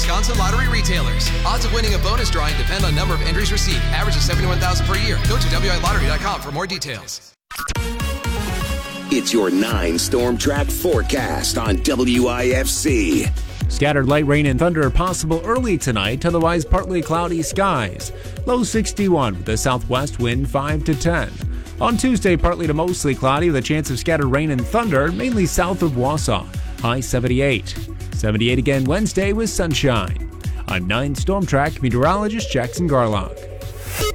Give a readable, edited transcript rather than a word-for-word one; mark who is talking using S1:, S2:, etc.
S1: Wisconsin lottery retailers. Odds of winning a bonus drawing depend on number of entries received. Average is 71,000 per year. Go to WILottery.com for more details.
S2: It's your 9 Storm Track forecast on WIFC.
S3: Scattered light rain and thunder possible early tonight, otherwise partly cloudy skies. Low 61 with a southwest wind 5 to 10. On Tuesday, partly to mostly cloudy with a chance of scattered rain and thunder, mainly south of Wausau. High 78. 78 again Wednesday with sunshine. I'm 9 Storm Track meteorologist Jackson Garlock.